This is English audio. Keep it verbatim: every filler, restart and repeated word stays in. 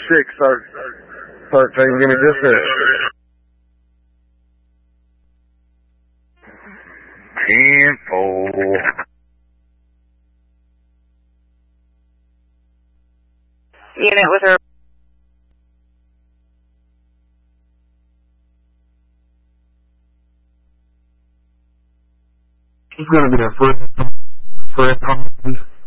six, start, start taking, give me dispatch. ten four. Unit with her. It's gonna be a Fred, Fred Collins.